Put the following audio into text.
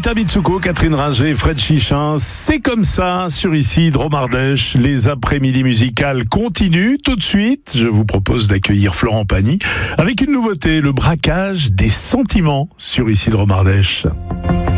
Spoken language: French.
Rita Mitsuko, Catherine Ringer, Fred Chichin, c'est comme ça sur ici Dromardèche. Les après-midi musicales continuent. Tout de suite, je vous propose d'accueillir Florent Pagny avec une nouveauté, le braquage des sentiments sur ici Dromardèche.